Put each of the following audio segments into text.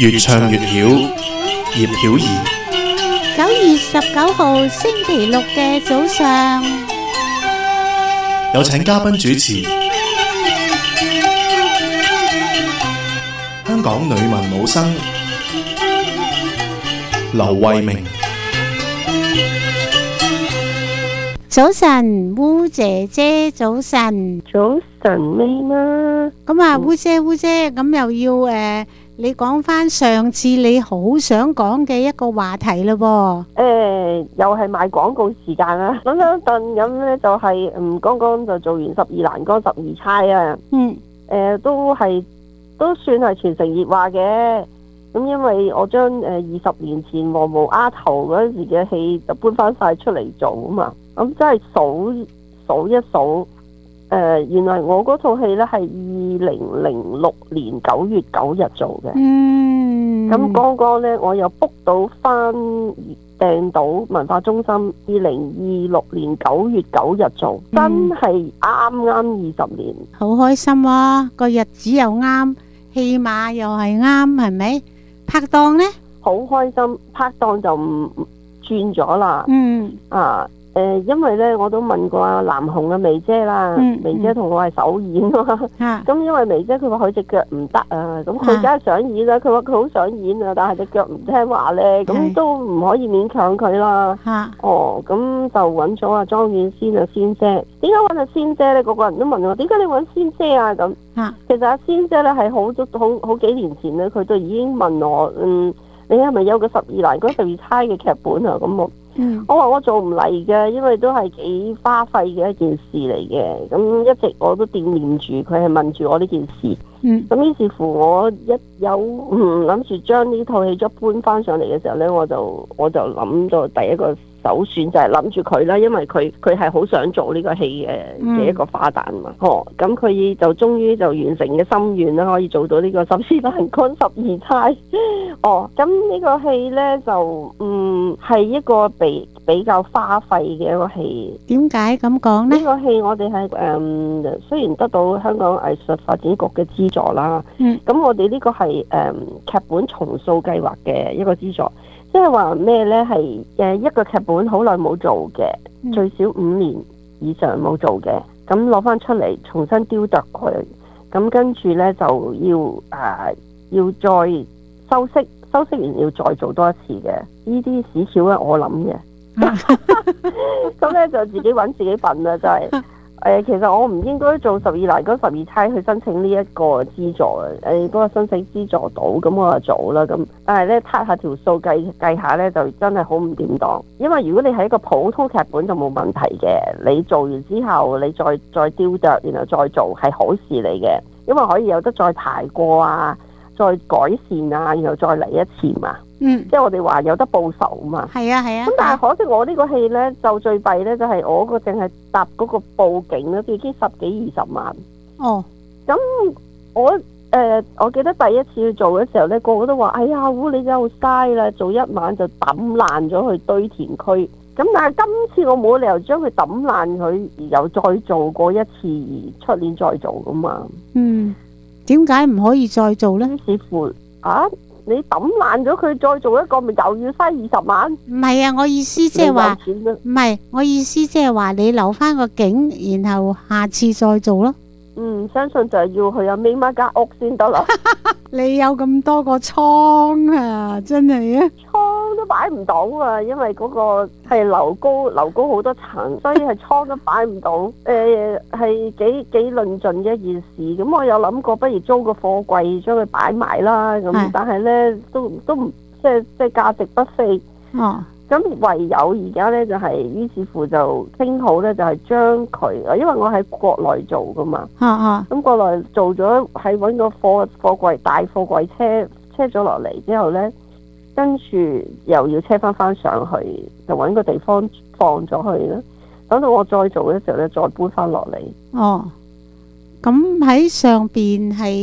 越唱越曉，葉曉儀。 9月19號星期六嘅早上， 有請嘉賓主持，香港女文武生劉慧明。 早晨，烏姐姐，早晨。 早晨，咪媽。 咁啊，烏姐，咁又要你講翻上次你好想講嘅一個話題咯喎。 又係賣廣告時間啦。咁咁咧就係剛剛就做完十二欄杆12差啊。都算係傳承熱話嘅。咁因為我將20年前黃毛丫頭嗰陣時嘅戲就搬翻晒出嚟做啊嘛。咁真係數一數，原來我嗰套戲咧係2006年9月9日做嘅。咁剛剛咧我又 book 到翻訂到文化中心2026年9月9日做，真係啱20年。 好開心喎，個日子又啱，戲碼又係啱，係咪？拍檔呢？ 好開心，拍檔就唔轉咗啦。因為咧我都問過阿南紅嘅眉姐啦，眉姐同我係首演啊嘛。咁因為眉姐佢話佢隻腳唔得啊，咁佢梗係想演啦。佢話佢好想演啊，但係隻腳唔聽話咧，咁都唔可以勉強佢啦。咁就揾咗阿莊婉仙啊仙姐。點解揾阿仙姐咧？個個人都問我，點解你揾仙姐啊？咁其實阿仙姐咧係好幾年前咧，佢就已經問我，你係咪有個12欄杆12差嘅劇本啊？咁我話我做唔嚟嘅，因為都係幾花費嘅一件事嚟嘅。咁一直我都惦念住佢係問住我呢件事。咁於是乎我一有諗住將呢套戲再搬翻上嚟嘅時候呢，我就諗到第一個首選就係諗住佢啦，因為佢係好想做呢個戲嘅一個花旦嘛。咁佢就終於就完成嘅心願啦，可以做到呢個12欄杆12差。咁呢個戲呢，就係一個比較花費嘅一個戲。點解咁講呢？呢個戲我哋係雖然得到香港藝術發展局嘅資助啦，咁我哋呢個係劇本重塑計劃嘅一個資助，即係話咩呢？係一個劇本好耐冇做嘅，最少5年以上冇做嘅，咁攞翻出嚟重新雕琢佢，咁跟住呢，就要再修飾完要再做多一次嘅。呢啲屎橋咧我諗嘅。咁咧就自己揾自己笨啦，就係其實我唔應該做12欄杆12差去申請呢一個資助嘅，不過申請資助到，咁我就做啦。咁但係咧撻下條數計下咧，就真係好唔掂當。因為如果你係一個普通劇本就冇問題嘅，你做完之後你再雕琢，然後再做係好事嚟嘅，因為可以有得再排過啊，再改善啊，然後再嚟一次嘛。即係我哋話有得報仇嘛。係啊。咁但係可惜我呢個戲呢，就最弊呢，就係我個淨係搭嗰個佈景呢，都已經10幾20萬。咁我記得第一次去做嘅時候呢，個個都話：哎呀，你真係好嘥啦，做一晚就抌爛咗去堆填區。咁但係今次我冇理由將佢抌爛佢，而又再做過一次，而出年再做噶嘛。點解唔可以再做呢？於是乎你抌爛咗佢，再做一個咪又要嘥20萬？唔係啊，我意思即係話，唔係我意思即係話你留翻個景，然後下次再做咯。相信就係要去阿咪媽間屋先得啦。你有咁多個倉啊，真係啊！倉都擺唔到啊，因為嗰個係樓高好多層，所以係倉都擺唔到。係幾論盡嘅一件事。咁我有諗過，不如租個貨櫃將佢擺埋啦。咁但係呢，都唔即係價值不菲。咁唯有而家呢，就係，於是乎就傾好呢，就係將佢，因為我喺國內做噶嘛。咁國內做咗，係揾個貨櫃大貨櫃車咗落嚟之後呢，跟住又要車翻上去，就揾個地方放咗去啦。等到我再做嘅時候呢，再搬翻落嚟。咁喺上邊係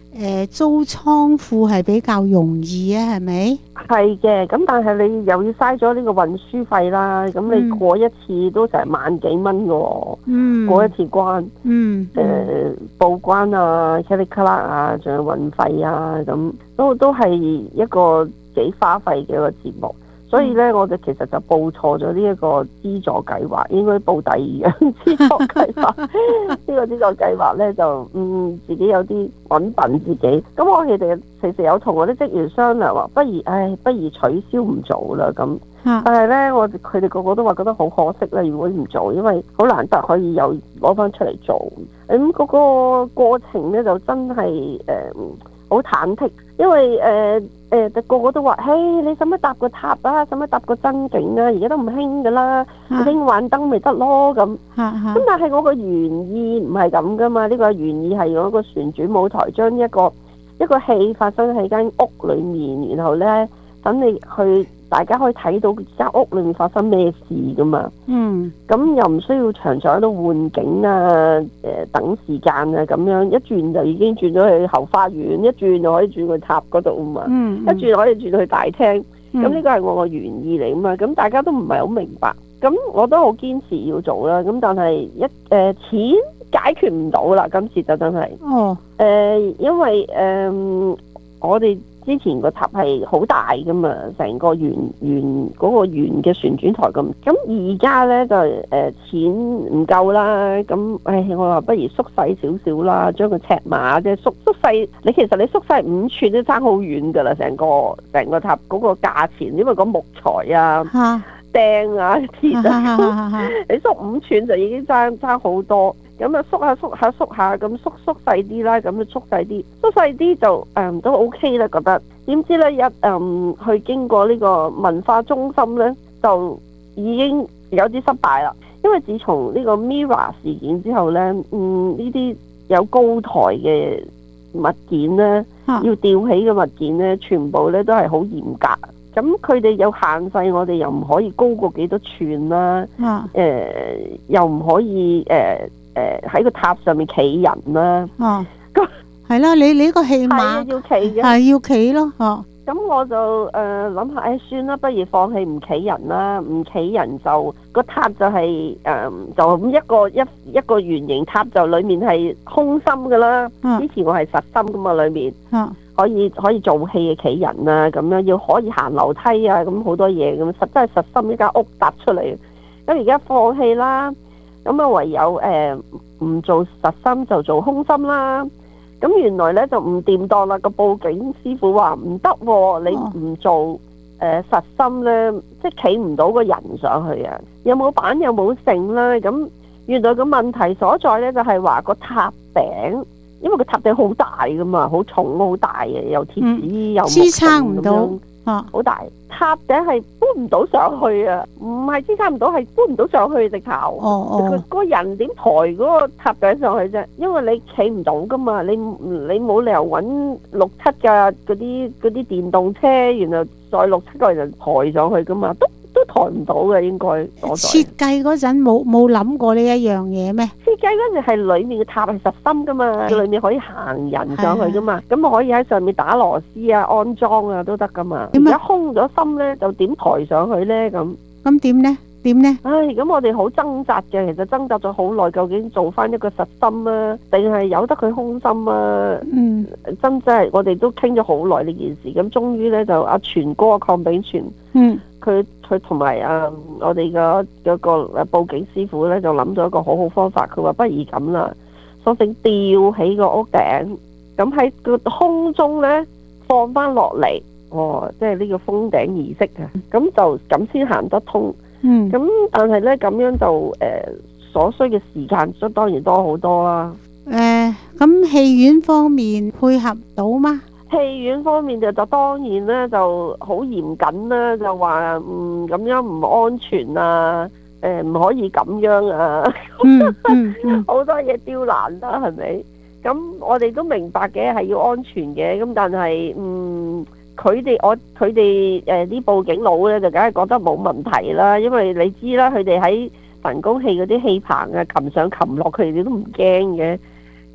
租倉庫係比較容易啊，係咪？ 係嘅，咁但係你又要嘥咗呢個運輸費啦，咁你過一次都成萬幾蚊嘅喎，過一次關，報關啊、卡哩卡啦啊，仲有運費啊，咁都係一個幾花費嘅一個節目。所以咧，我哋其實就報錯咗呢一個資助計劃，應該報第二樣資助計劃。呢個資助計劃咧就自己有啲揾笨自己。咁我哋其實有同我啲職員商量話，不如取消唔做啦咁。但係咧，佢哋個個都話覺得好可惜啦，如果唔做，因為好難得可以又攞翻出嚟做。咁嗰個過程咧就真係好忐忑，因為個個都話，你使乜搭個塔啊，使乜搭個真景啊，而家都唔興噶啦，興玩燈咪得咯咁。咁但係我個原意唔係咁噶嘛，呢個原意係用一個旋轉舞台，將一個戲發生喺間屋裏面，然後咧等你去。大家可以睇到間屋裏面發生咩事噶嘛？咁又唔需要場場喺度換景啊，等時間啊，咁樣一轉就已經轉咗去後花園，一轉就可以轉去塔嗰度啊嘛，一轉就可以轉去大廳。咁呢個係我個原意嚟啊嘛。咁大家都唔係好明白，咁我都好堅持要做啦。咁但係錢解決唔到啦，今次就真係。因為我哋。之前個塔係好大噶嘛，成個圓嗰個圓嘅旋轉台咁。咁而家咧就錢唔夠啦，咁我話不如縮細少少啦，將個尺碼即係縮細。你其實你縮細5寸都爭好遠噶啦，成個塔嗰個價錢，因為個木材啊、釘啊、鐵啊，你縮5寸就已經爭好多。咁啊縮下，咁縮細啲啦，咁就縮細啲就都 OK 啦，覺得。點知咧去經過呢個文化中心咧，就已經有啲失敗啦。因為自從呢個 Mirror 事件之後咧，呢啲有高台嘅物件咧，要吊起嘅物件咧，全部咧都係好嚴格。咁佢哋有限制，我哋又唔可以高過幾多寸啦，又唔可以喺個塔上面企人啦。 係啦，你呢個戲碼要企嘅， 係要企咯。 咁我就諗下，算啦，不如放棄唔企人啦，唔企人就個塔就係就咁一個圓形塔，就裏面係空心噶啦。之前我係實心噶嘛，裏面可以做戲嘅企人啊，咁樣要可以行樓梯啊，咁好多嘢咁，真係實心一間屋搭出嚟。咁而家放棄啦，咁啊唯有唔做實心就做空心啦。咁原來咧就唔掂當啦，個報警師傅話唔得，你唔做實心咧，即係企唔到個人上去啊，有冇板有冇繩啦。咁原來個問題所在咧就係話個塔頂，因為個塔頂好大噶嘛，好重好大嘅，又貼紙又支撐唔到， 好大。塔頂係搬唔到上去啊，唔係支撐唔到，係搬唔到上去直頭。個人點抬嗰個塔頂上去啫？因為你企唔到噶嘛，你冇理由揾6、7架嗰啲電動車，然後再6、7個人抬上去噶嘛，都抬唔到嘅，應該。 設計嗰陣冇諗過呢一樣嘢咩？ 設計嗰陣係裏面嘅塔係實心噶嘛，裏面可以行人上去噶嘛，咁可以喺上面打螺絲啊、安裝啊都得噶嘛。而家空咗心咧，就點抬上去咧？ 咁點咧？ 咁我哋好掙扎嘅，其實掙扎咗好耐，究竟做翻一個實心啊，定係由得佢空心啊？真係我哋都傾咗好耐呢件事，咁終於咧就阿全哥鄺炳全，佢同埋我哋嗰個報警師傅咧就諗咗一個好方法，佢話不如咁啦，索性吊起個屋頂，咁喺個空中咧放翻落嚟，即係呢個封頂儀式啊，咁先行得通。咁但係咧咁樣就所需嘅時間當然多好多啦。 咁戲院方面配合到嗎？ 戲院方面就當然咧就好嚴謹啦，就話咁樣唔安全啊，唔可以咁樣啊，好多嘢刁難啦，係咪？咁我哋都明白嘅，係要安全嘅，咁但係佢哋啲報警佬咧就梗係覺得冇問題啦，因為你知啦，佢哋喺神功戲嗰啲戲棚啊，擒上擒落，佢哋都唔驚嘅。咁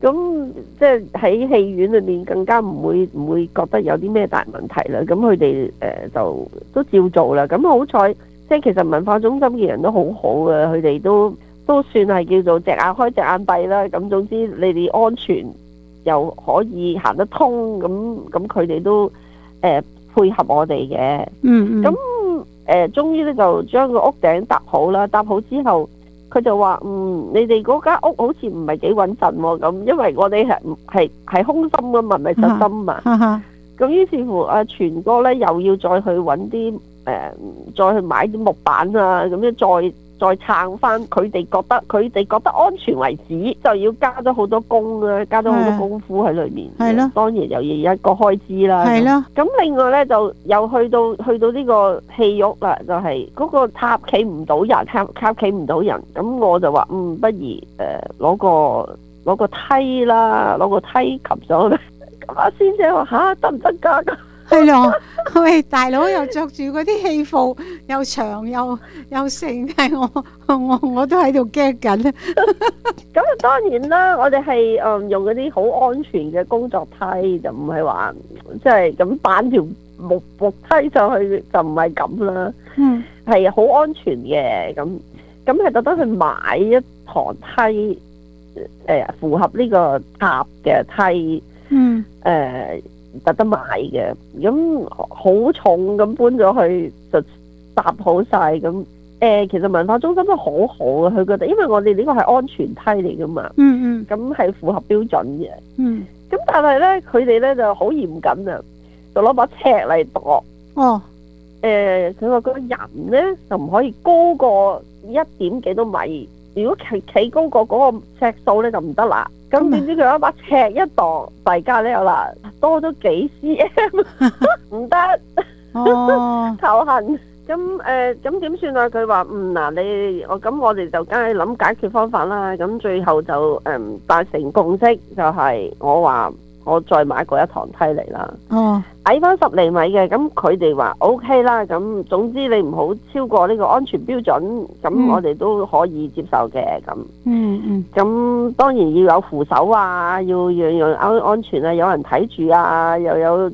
咁即係喺戲院裏面更加唔會覺得有啲咩大問題啦。咁佢哋就都照做啦。咁好彩，即係其實文化中心嘅人都好好嘅，佢哋都算係叫做隻眼開隻眼閉啦。咁總之你哋安全又可以行得通，咁佢哋都配合我哋嘅。咁終於咧就將個屋頂搭好啦。搭好之後，佢就話你哋嗰間屋好似唔係幾穩陣喎。咁因為我哋係空心噶嘛，唔係實心嘛。咁於是乎全哥咧又要再去揾啲再去買啲木板啊，咁樣再撐翻佢哋覺得安全為止，就要加咗好多工啊，加咗好多功夫喺裏面。係咯，當然又要一個開支啦。係咯。咁另外咧就又去到呢個戲屋啦，就係嗰個塔企唔到人，塔企唔到人。咁我就話不如攞個梯啦，攞個梯及上去。咁阿仙姐話得唔得噶？ 係咯，喂，大佬又着住嗰啲戲服，又長又盛，係我都喺度驚緊。 咁當然啦，我哋係用嗰啲好安全嘅工作梯，就唔係話即係咁板條木梯上去，就唔係咁啦。係好安全嘅。咁係特登去買一堂梯，符合呢個塔嘅梯。特登買嘅，咁好重咁搬咗去就搭好晒咁。其實文化中心都好好啊，佢覺得，因為我哋呢個係安全梯嚟噶嘛。咁係符合標準嘅。咁但係咧，佢哋咧就好嚴謹啊，就攞把尺嚟度。佢話個人咧就唔可以高過1點幾多米，如果企高過嗰個尺數咧就唔得啦。咁點知佢有一把尺一度，大家咧有啦，多咗幾 cm， 唔得，頭痕。咁點算啊？佢話我哋就梗係諗解決方法啦。咁最後就達成共識，就係我話我再買過一堂梯嚟啦。矮翻10厘米嘅，咁佢哋話 OK 啦。咁總之你唔好超過呢個安全標準，咁我哋都可以接受嘅。咁當然要有扶手啊，要樣安全啊，有人睇住啊，又有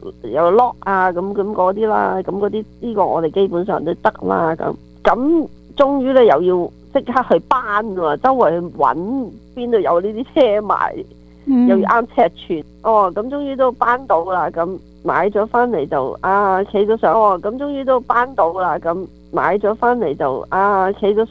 lock 啊，咁嗰啲啦，咁嗰啲呢個我哋基本上都得啦。咁終於咧又要即刻去搬喎，周圍去揾邊度有呢啲車賣。又要啱尺寸。咁終於都搬到啦。咁買咗翻嚟就企咗上。咁終於都搬到啦。咁買咗翻嚟就企咗上。